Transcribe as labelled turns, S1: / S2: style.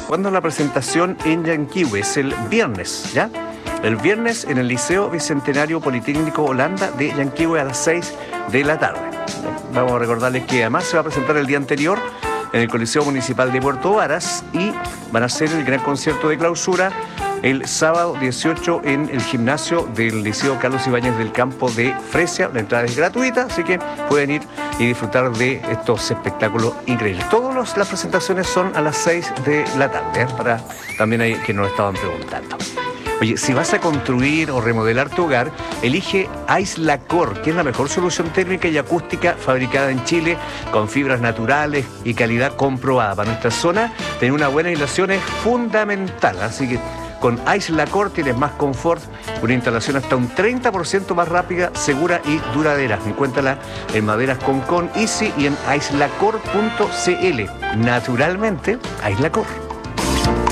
S1: ¿Cuándo es la presentación en Yanquihue? Es el viernes, ¿ya? El viernes en el Liceo Bicentenario Politécnico Holanda de Yanquihue a las 6 de la tarde. Vamos a recordarles que además se va a presentar el día anterior en el Coliseo Municipal de Puerto Varas y van a hacer el gran concierto de clausura el sábado 18 en el gimnasio del Liceo Carlos Ibáñez del Campo de Fresia. La entrada es gratuita, así que pueden ir y disfrutar de estos espectáculos increíbles. Todas las presentaciones son a las 6 de la tarde, para también ahí que nos estaban preguntando. Oye, si vas a construir o remodelar tu hogar, elige Aislacor, que es la mejor solución térmica y acústica fabricada en Chile con fibras naturales y calidad comprobada. Para nuestra zona, tener una buena aislación es fundamental, así que con Aislacor tienes más confort, una instalación hasta un 30% más rápida, segura y duradera. Encuéntrala en Maderas Concon, Easy y en aislacor.cl. Naturalmente, Aislacor.